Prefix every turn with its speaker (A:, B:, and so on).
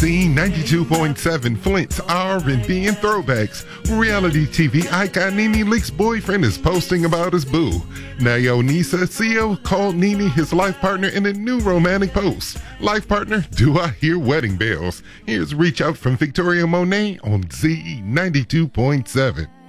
A: Z92.7 Flint's R&B and throwbacks. Reality TV icon Nene Leakes' boyfriend is posting about his boo. Nayo Nisa CEO called Nene his life partner in a new romantic post. Life partner, do I hear wedding bells? Here's Reach Out from Victoria Monet on Z92.7.